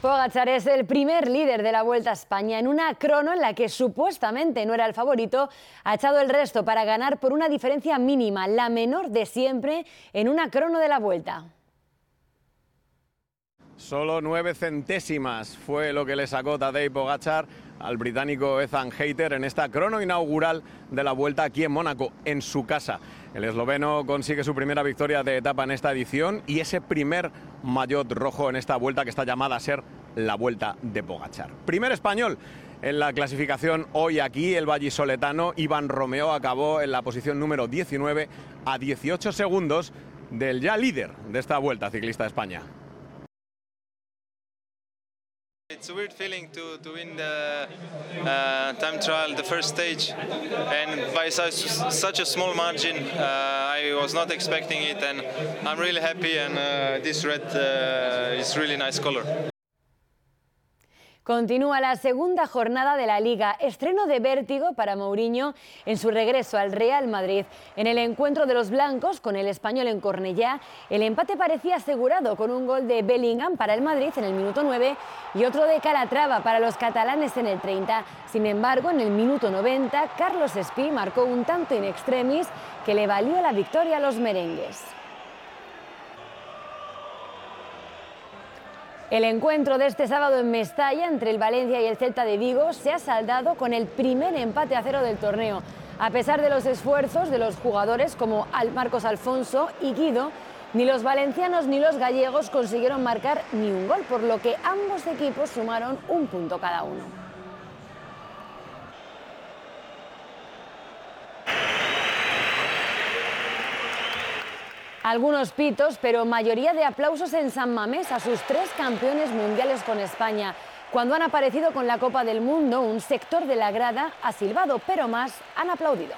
Pogačar es el primer líder de la Vuelta a España. En una crono en la que supuestamente no era el favorito, ha echado el resto para ganar por una diferencia mínima, la menor de siempre en una crono de la Vuelta. Solo 9 centésimas fue lo que le sacó Tadej Pogačar al británico Ethan Hayter en esta crono inaugural de la Vuelta aquí en Mónaco, en su casa. El esloveno consigue su primera victoria de etapa en esta edición y ese primer maillot rojo en esta Vuelta que está llamada a ser la Vuelta de Pogačar. Primer español en la clasificación hoy aquí, el vallisoletano Iván Romeo acabó en la posición número 19 a 18 segundos del ya líder de esta Vuelta ciclista de España. It's a weird feeling to win the time trial, the first stage, and by such a small margin. I was not expecting it, and I'm really happy. And this red is really nice color. Continúa la segunda jornada de la Liga, estreno de vértigo para Mourinho en su regreso al Real Madrid. En el encuentro de los blancos con el Español en Cornellá, el empate parecía asegurado con un gol de Bellingham para el Madrid en el minuto 9 y otro de Calatrava para los catalanes en el 30. Sin embargo, en el minuto 90, Carlos Espí marcó un tanto in extremis que le valió la victoria a los merengues. El encuentro de este sábado en Mestalla entre el Valencia y el Celta de Vigo se ha saldado con el primer empate a 0 del torneo. A pesar de los esfuerzos de los jugadores como Marcos Alfonso y Guido, ni los valencianos ni los gallegos consiguieron marcar ni un gol, por lo que ambos equipos sumaron un punto cada uno. Algunos pitos, pero mayoría de aplausos en San Mamés a sus 3 campeones mundiales con España. Cuando han aparecido con la Copa del Mundo, un sector de la grada ha silbado, pero más han aplaudido.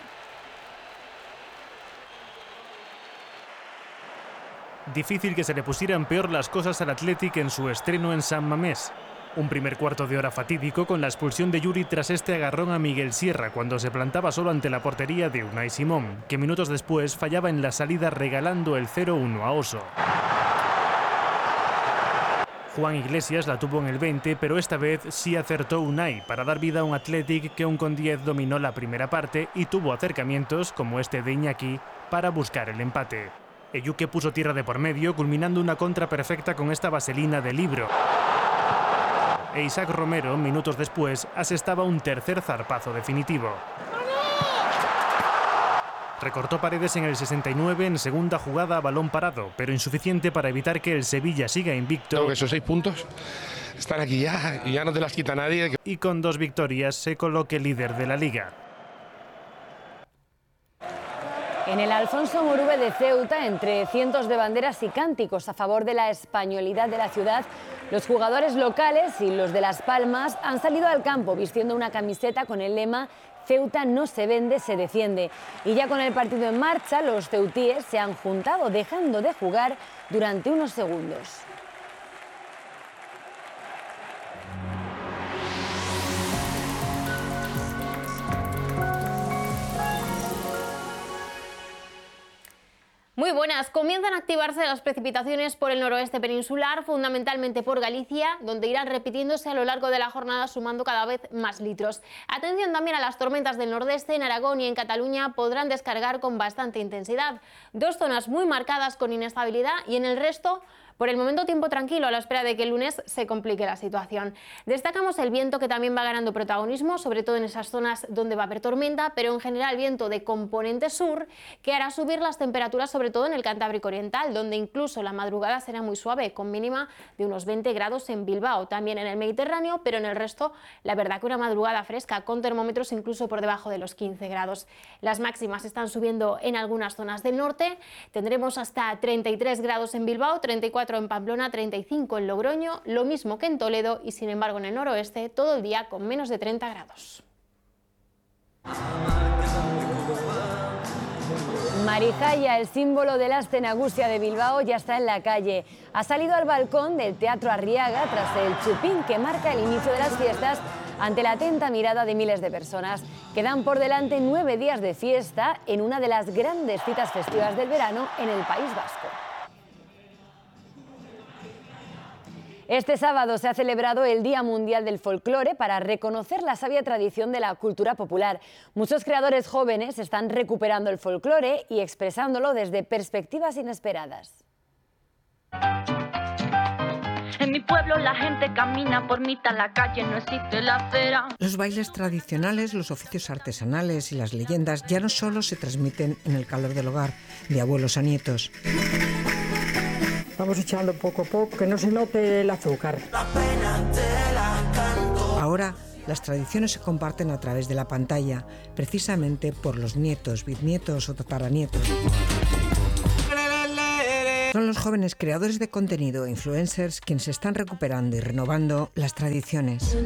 Difícil que se le pusieran peor las cosas al Athletic en su estreno en San Mamés. Un primer cuarto de hora fatídico con la expulsión de Yuri tras este agarrón a Miguel Sierra cuando se plantaba solo ante la portería de Unai Simón, que minutos después fallaba en la salida regalando el 0-1 a Oso. Juan Iglesias la tuvo en el 20, pero esta vez sí acertó Unai para dar vida a un Athletic que un con 10 dominó la primera parte y tuvo acercamientos, como este de Iñaki, para buscar el empate. Eyuke puso tierra de por medio, culminando una contra perfecta con esta vaselina de Libro. E Isaac Romero, minutos después, asestaba un tercer zarpazo definitivo. Recortó Paredes en el 69 en segunda jugada a balón parado, pero insuficiente para evitar que el Sevilla siga invicto. Creo que esos 6 puntos están aquí ya y ya no te las quita nadie. Y con 2 victorias se coloque líder de la Liga. En el Alfonso Murube de Ceuta, entre cientos de banderas y cánticos a favor de la españolidad de la ciudad, los jugadores locales y los de Las Palmas han salido al campo vistiendo una camiseta con el lema «Ceuta no se vende, se defiende». Y ya con el partido en marcha, los ceutíes se han juntado dejando de jugar durante unos segundos. Muy buenas. Comienzan a activarse las precipitaciones por el noroeste peninsular, fundamentalmente por Galicia, donde irán repitiéndose a lo largo de la jornada sumando cada vez más litros. Atención también a las tormentas del nordeste. En Aragón y en Cataluña podrán descargar con bastante intensidad. 2 zonas muy marcadas con inestabilidad y en el resto, por el momento, tiempo tranquilo a la espera de que el lunes se complique la situación. Destacamos el viento, que también va ganando protagonismo, sobre todo en esas zonas donde va a haber tormenta, pero en general viento de componente sur que hará subir las temperaturas, sobre todo en el Cantábrico Oriental, donde incluso la madrugada será muy suave, con mínima de unos 20 grados en Bilbao, también en el Mediterráneo, pero en el resto la verdad que una madrugada fresca, con termómetros incluso por debajo de los 15 grados. Las máximas están subiendo en algunas zonas del norte, tendremos hasta 33 grados en Bilbao, 34 en Pamplona, 35 en Logroño, lo mismo que en Toledo y sin embargo en el noroeste todo el día con menos de 30 grados. Marijaya, el símbolo de la Astenagusia de Bilbao, ya está en la calle. Ha salido al balcón del Teatro Arriaga tras el chupín que marca el inicio de las fiestas ante la atenta mirada de miles de personas. Quedan por delante 9 días de fiesta en una de las grandes citas festivas del verano en el País Vasco. Este sábado se ha celebrado el Día Mundial del Folclore para reconocer la sabia tradición de la cultura popular. Muchos creadores jóvenes están recuperando el folclore y expresándolo desde perspectivas inesperadas. En mi pueblo la gente camina por mitad la calle, no existe la acera. Los bailes tradicionales, los oficios artesanales y las leyendas ya no solo se transmiten en el calor del hogar, de abuelos a nietos. Vamos echando poco a poco, que no se note el azúcar. Ahora, las tradiciones se comparten a través de la pantalla, precisamente por los nietos, bisnietos o tataranietos. Son los jóvenes creadores de contenido e influencers quienes están recuperando y renovando las tradiciones.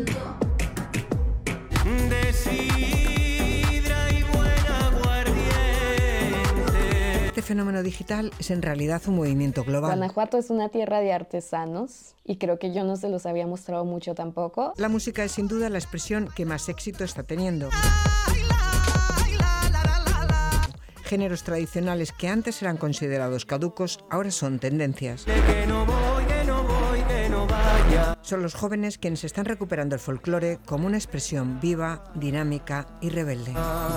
Este fenómeno digital es en realidad un movimiento global. Guanajuato es una tierra de artesanos y creo que yo no se los había mostrado mucho tampoco. La música es sin duda la expresión que más éxito está teniendo. Géneros tradicionales que antes eran considerados caducos, ahora son tendencias. Son los jóvenes quienes están recuperando el folclore como una expresión viva, dinámica y rebelde.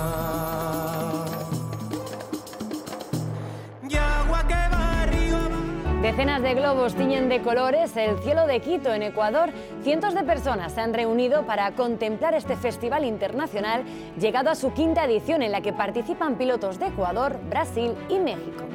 Decenas de globos tiñen de colores el cielo de Quito, en Ecuador. Cientos de personas se han reunido para contemplar este festival internacional, llegado a su 5ª edición, en la que participan pilotos de Ecuador, Brasil y México.